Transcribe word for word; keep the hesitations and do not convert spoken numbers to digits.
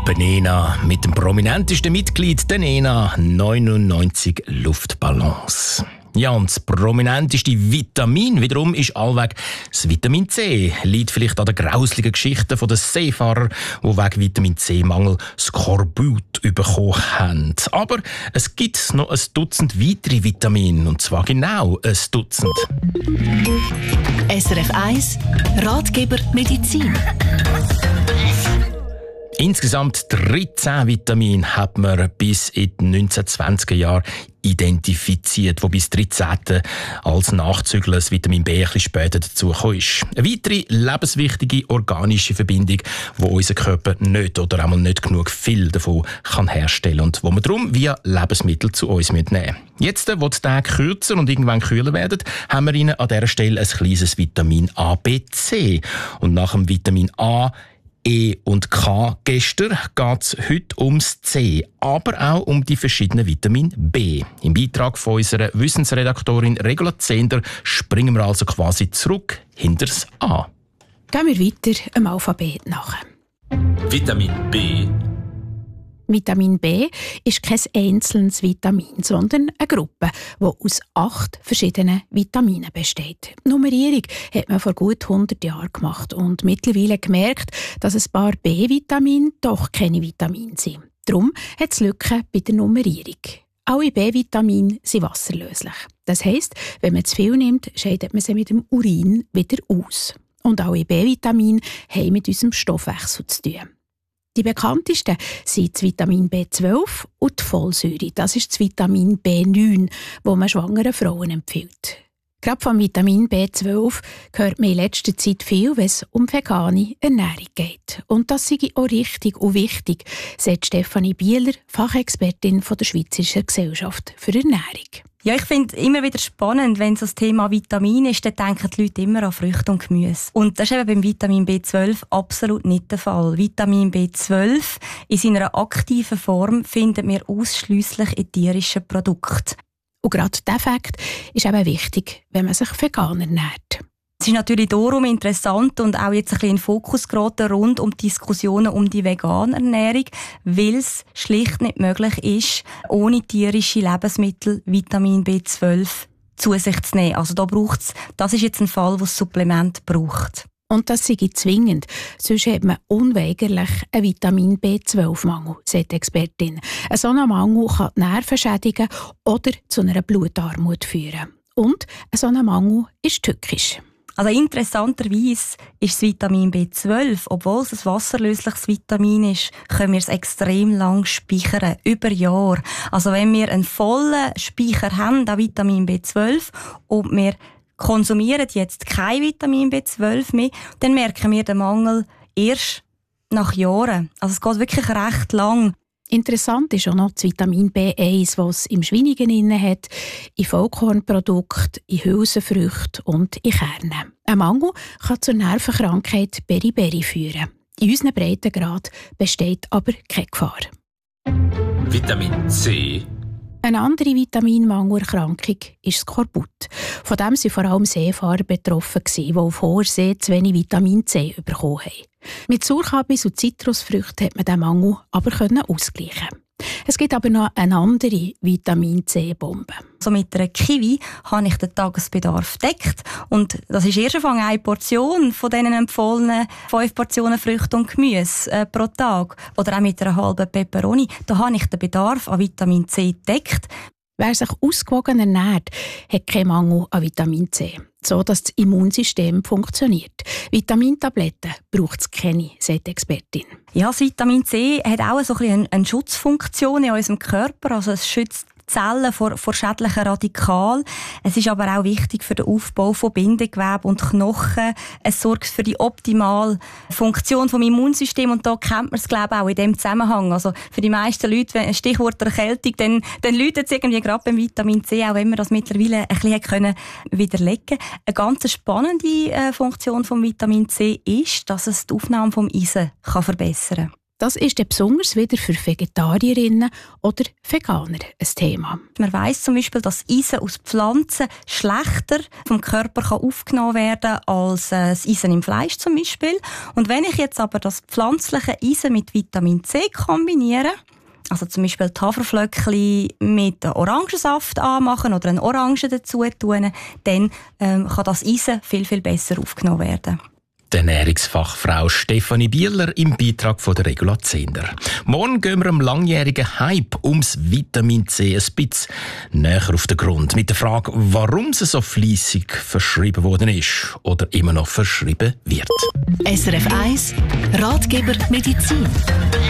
Gruppe Nena mit dem prominentesten Mitglied der Nena, neunundneunzig Luftballons. Ja, und das prominenteste Vitamin wiederum ist allweg das Vitamin C. Liegt vielleicht an der grauslichen Geschichte der Seefahrer, die wegen Vitamin C-Mangel Skorbut bekommen haben. Aber es gibt noch ein Dutzend weitere Vitamine, und zwar genau ein Dutzend. S R F eins Ratgeber Medizin. Insgesamt dreizehn Vitamine hat man bis in die neunzehnhundertzwanziger Jahre identifiziert, wobei das dreizehnte als Nachzügler das Vitamin B ein bisschen später dazugekommen ist. Eine weitere lebenswichtige organische Verbindung, die unser Körper nicht oder einmal nicht genug viel davon kann herstellen und wo wir darum via Lebensmittel zu uns nehmen müssen. Jetzt, wo die Tage kürzer und irgendwann kühler werden, haben wir Ihnen an dieser Stelle ein kleines Vitamin A, B, C. Und nach dem Vitamin A, E und K gestern geht es heute ums C, aber auch um die verschiedenen Vitamin B. Im Beitrag von unserer Wissensredaktorin Regula Zehnder springen wir also quasi zurück hinter das A. Gehen wir weiter im Alphabet nach. Vitamin B. Vitamin B ist kein einzelnes Vitamin, sondern eine Gruppe, die aus acht verschiedenen Vitaminen besteht. Die Nummerierung hat man vor gut hundert Jahren gemacht und mittlerweile gemerkt, dass ein paar B-Vitamine doch keine Vitamine sind. Darum hat es Lücken bei der Nummerierung. Alle B-Vitamine sind wasserlöslich. Das heisst, wenn man zu viel nimmt, scheidet man sie mit dem Urin wieder aus. Und alle B-Vitamine haben mit unserem Stoffwechsel zu tun. Die bekanntesten sind das Vitamin B zwölf und die Folsäure. Das ist das Vitamin B neun, das man schwangeren Frauen empfiehlt. Gerade vom Vitamin B zwölf hört man in letzter Zeit viel, wenn es um vegane Ernährung geht. Und das sei auch richtig und wichtig, sagt Stefanie Bieler, Fachexpertin von der Schweizerischen Gesellschaft für Ernährung. Ja, ich finde immer wieder spannend, wenn es das Thema Vitamin ist, dann denken die Leute immer an Früchte und Gemüse. Und das ist eben beim Vitamin B zwölf absolut nicht der Fall. Vitamin B zwölf in seiner aktiven Form finden wir ausschliesslich in tierischen Produkten. Und gerade dieser Fakt ist eben wichtig, wenn man sich vegan ernährt. Es ist natürlich darum interessant und auch jetzt ein bisschen in den Fokus geraten rund um die Diskussionen um die vegane Ernährung, weil es schlicht nicht möglich ist, ohne tierische Lebensmittel Vitamin B zwölf zu sich zu nehmen. Also da braucht's, das ist jetzt ein Fall, wo es Supplement braucht. Und das sei zwingend, sonst hat man unweigerlich einen Vitamin B zwölf Mangel, sagt die Expertin. Ein solcher Mangel kann die Nerven schädigen oder zu einer Blutarmut führen. Und ein solcher Mangel ist tückisch. Also interessanterweise ist das Vitamin B zwölf, obwohl es ein wasserlösliches Vitamin ist, können wir es extrem lang speichern, über Jahre. Also wenn wir einen vollen Speicher haben, an Vitamin B zwölf, und wir konsumieren jetzt kein Vitamin B zwölf mehr, dann merken wir den Mangel erst nach Jahren. Also es geht wirklich recht lang. Interessant ist auch noch das Vitamin B eins, das es im Schweinigen inne hat, in Vollkornprodukten, in Hülsenfrüchten und in Kernen. Ein Mangel kann zur Nervenkrankheit Beriberi führen. In unseren Breitengrad besteht aber keine Gefahr. Vitamin C. Eine andere Vitaminmangelerkrankung ist Skorbut. Von dem waren vor allem Seefahrer betroffen, die auf hoher See zu wenig Vitamin C bekommen haben. Mit Sauerkabis und Zitrusfrüchten konnte man diesen Mangel aber ausgleichen. Es gibt aber noch eine andere Vitamin C-Bombe. Also mit einer Kiwi habe ich den Tagesbedarf gedeckt. Und das ist erst einmal eine Portion von diesen empfohlenen fünf Portionen Früchte und Gemüse äh, pro Tag. Oder auch mit einer halben Peperoni. Da habe ich den Bedarf an Vitamin C gedeckt. Wer sich ausgewogen ernährt, hat keinen Mangel an Vitamin C, so dass das Immunsystem funktioniert. Vitamintabletten braucht es keine, sagt die Expertin. Ja, das Vitamin C hat auch so ein bisschen eine Schutzfunktion in unserem Körper. Also es schützt Zellen vor, vor schädlichen Radikalen. Es ist aber auch wichtig für den Aufbau von Bindegewebe und Knochen. Es sorgt für die optimale Funktion vom Immunsystem und da kennt man es, glaube ich, auch in dem Zusammenhang. Also für die meisten Leute, wenn ein Stichwort Erkältung, dann, dann läutet es irgendwie gerade beim Vitamin C, auch wenn man das mittlerweile ein bisschen können widerlegen. Eine ganz spannende äh, Funktion vom Vitamin C ist, dass es die Aufnahme vom Eisen kann verbessern kann. Das ist dann besonders wieder für Vegetarierinnen oder Veganer ein Thema. Man weiss zum Beispiel, dass Eisen aus Pflanzen schlechter vom Körper kann aufgenommen werden kann als äh, das Eisen im Fleisch zum Beispiel. Und wenn ich jetzt aber das pflanzliche Eisen mit Vitamin C kombiniere, also zum Beispiel die Haferflöckchen mit Orangensaft anmachen oder eine Orange dazu tun, dann ähm, kann das Eisen viel, viel besser aufgenommen werden. Die Ernährungsfachfrau Stefanie Bieler im Beitrag von der Regula Zehnder. Morgen gehen wir am langjährigen Hype ums Vitamin C ein bisschen näher auf den Grund. Mit der Frage, warum es so fleissig verschrieben worden ist oder immer noch verschrieben wird. S R F eins Ratgeber Medizin.